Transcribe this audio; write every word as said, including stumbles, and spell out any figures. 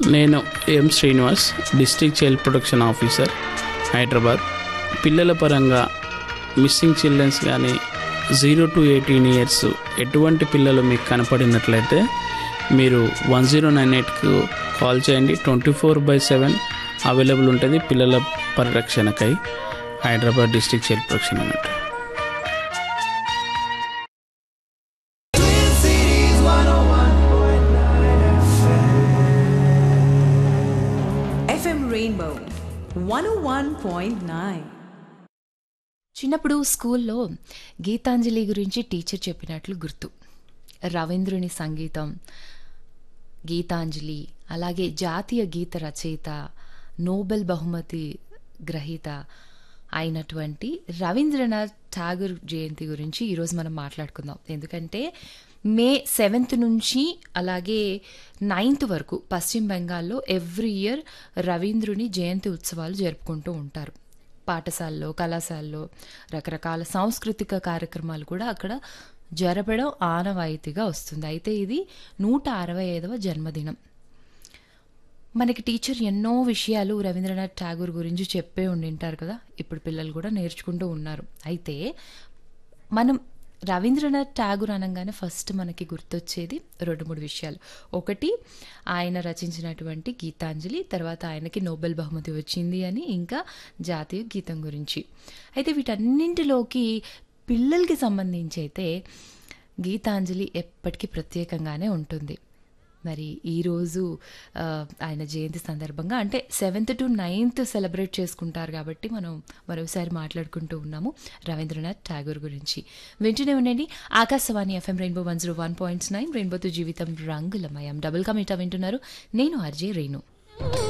నేను ఎం Srinivas, district child protection officer, Hyderabad. పిల్లల పరంగా మిస్సింగ్ చిల్డ్రన్స్ కానీ జీరో టు ఎయిటీన్ ఇయర్స్ ఎటువంటి పిల్లలు మీకు కనపడినట్లయితే మీరు వన్ జీరో నైన్ ఎయిట్కు కాల్ చేయండి. Twenty four by seven available ఉంటుంది పిల్లల పరిరక్షణకై. హైదరాబాద్ డిస్ట్రిక్ట్ చైల్డ్ ప్రొటెక్షన్ అన్నట్టు. ఎఫ్ఎం రెయిన్బో వన్ ఓ వన్ పాయింట్ నైన్. చిన్నప్పుడు స్కూల్లో గీతాంజలి గురించి టీచర్ చెప్పినట్లు గుర్తు. రవీంద్రుని సంగీతం, గీతాంజలి, అలాగే జాతీయ గీత రచయిత, నోబెల్ బహుమతి గ్రహీత అయినటువంటి రవీంద్రనాథ్ ఠాగూర్ జయంతి గురించి ఈరోజు మనం మాట్లాడుకుందాం. ఎందుకంటే మే సెవెంత్ నుంచి అలాగే నైన్త్ వరకు పశ్చిమ బెంగాల్లో ఎవ్రీ ఇయర్ రవీంద్రుని జయంతి ఉత్సవాలు జరుపుకుంటూ ఉంటారు. పాఠశాలలో, కళాశాలలో రకరకాల సాంస్కృతిక కార్యక్రమాలు కూడా అక్కడ జరపడం ఆనవాయితీగా వస్తుంది. అయితే ఇది నూట అరవై ఐదవ జన్మదినం. మనకి టీచర్ ఎన్నో విషయాలు రవీంద్రనాథ్ ఠాగూర్ గురించి చెప్పే ఉండింటారు కదా, ఇప్పుడు పిల్లలు కూడా నేర్చుకుంటూ ఉన్నారు. అయితే మనం రవీంద్రనాథ్ ఠాగూర్ అనగానే ఫస్ట్ మనకి గుర్తొచ్చేది రెండు మూడు విషయాలు. ఒకటి, ఆయన రచించినటువంటి గీతాంజలి, తర్వాత ఆయనకి నోబెల్ బహుమతి వచ్చింది అని, ఇంకా జాతీయ గీతం గురించి. అయితే వీటన్నింటిలోకి పిల్లలకి సంబంధించి అయితే గీతాంజలి ఎప్పటికీ ప్రత్యేకంగానే ఉంటుంది. మరి ఈరోజు ఆయన జయంతి సందర్భంగా అంటే సెవెంత్ టు నైన్త్ సెలబ్రేట్ చేసుకుంటారు కాబట్టి మనం మరోసారి మాట్లాడుకుంటూ ఉన్నాము రవీంద్రనాథ్ ఠాగూర్ గురించి. వింటూనే ఉండండి Akashvani FM rainbow one zero one point nine. రెయిన్బోతో జీవితం రంగులమయం. డబుల్ కమిటా వింటున్నారు. నేను ఆర్జే రేణు.